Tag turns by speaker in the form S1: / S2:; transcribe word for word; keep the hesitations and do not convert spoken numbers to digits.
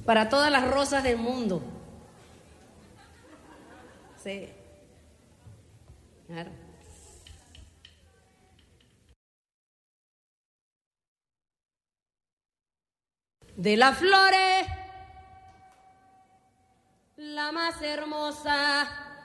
S1: para todas las rosas del mundo. Sí. Claro. De las flores, la más hermosa